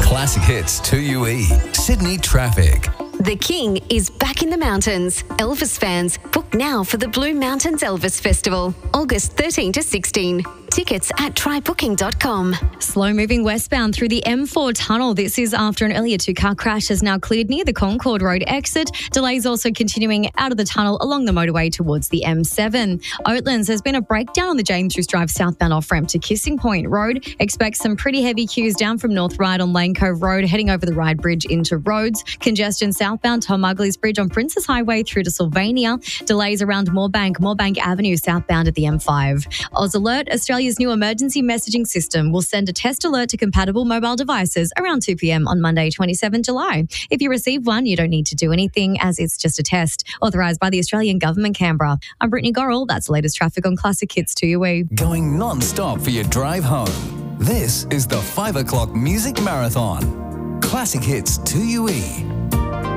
Classic Hits 2UE. Sydney traffic. The King is back in the mountains. Elvis fans, book now for the Blue Mountains Elvis Festival, August 13 to 16. Tickets at trybooking.com. Slow-moving westbound through the M4 tunnel. This is after an earlier two-car crash has now cleared near the Concord Road exit. Delays also continuing out of the tunnel along the motorway towards the M7. Oatlands, there's been a breakdown on the James Drews Drive southbound off-ramp to Kissing Point Road. Expect some pretty heavy queues down from North Ryde on Lane Cove Road, heading over the Ryde Bridge into Rhodes. Congestion southbound Tom Ugley's Bridge on Princess Highway through to Sylvania. Delays around Moorebank Avenue southbound at the M5. Oz Alert, Australia's new emergency messaging system, will send a test alert to compatible mobile devices around 2 p.m. on Monday, 27 July. If you receive one, you don't need to do anything as it's just a test. Authorised by the Australian Government, Canberra. I'm Brittany Gorrell. That's the latest traffic on Classic Hits 2UE. Going non-stop for your drive home. This is the 5 o'clock Music Marathon. Classic Hits 2UE.